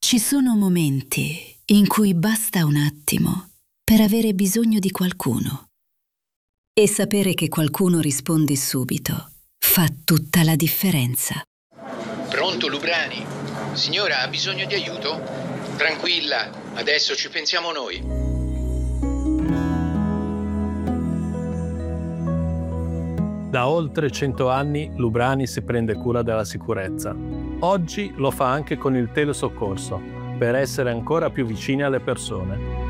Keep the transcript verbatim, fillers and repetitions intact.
Ci sono momenti in cui basta un attimo per avere bisogno di qualcuno. E sapere che qualcuno risponde subito fa tutta la differenza. Pronto, Lubrani? Signora, ha bisogno di aiuto? Tranquilla, adesso ci pensiamo noi. Da oltre cento anni Lubrani si prende cura della sicurezza. Oggi lo fa anche con il telesoccorso, per essere ancora più vicini alle persone.